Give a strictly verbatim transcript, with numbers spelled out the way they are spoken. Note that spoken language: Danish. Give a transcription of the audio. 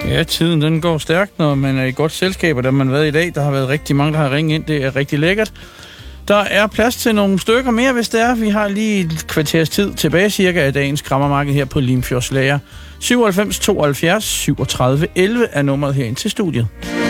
Ja, tiden den går stærkt, når man er i godt selskab, og der man har været i dag. Der har været rigtig mange, der har ringet ind. Det er rigtig lækkert. Der er plads til nogle stykker mere, hvis det er. Vi har lige et kvarters tid tilbage cirka af dagens krammermarked her på Limfjords Lager. syvoghalvfems tooghalvfjerds syvogtredive elleve er nummeret herind til studiet.